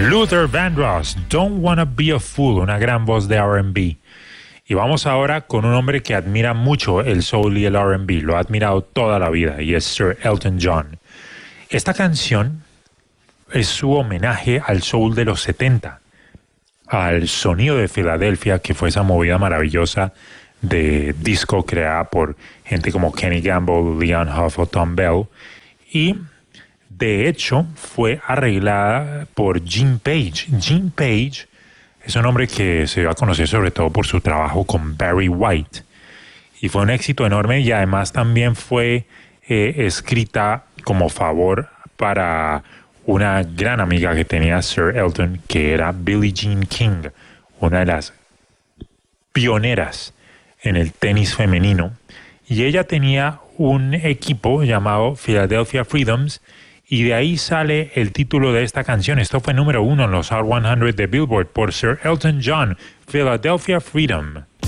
Luther Vandross, Don't Wanna Be a Fool, una gran voz de R&B. Y vamos ahora con un hombre que admira mucho el soul y el R&B, lo ha admirado toda la vida, y es Sir Elton John. Esta canción es su homenaje al soul de los 70, al sonido de Filadelfia, que fue esa movida maravillosa de disco creada por gente como Kenny Gamble, Leon Huff o Tom Bell, y de hecho fue arreglada por Jim Page. Jim Page es un hombre que se dio a conocer sobre todo por su trabajo con Barry White, y fue un éxito enorme, y además también fue escrita como favor para una gran amiga que tenía Sir Elton, que era Billie Jean King, una de las pioneras en el tenis femenino, y ella tenía un equipo llamado Philadelphia Freedoms, y de ahí sale el título de esta canción. Esto fue número 1 en los Hot 100 de Billboard por Sir Elton John, Philadelphia Freedom.